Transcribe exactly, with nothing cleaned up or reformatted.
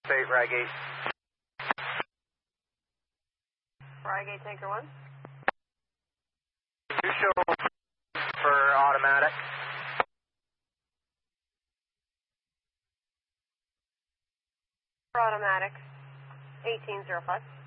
eight, Rygate. Rygate Tanker one. You show for automatic. For automatic, eighteen zero five.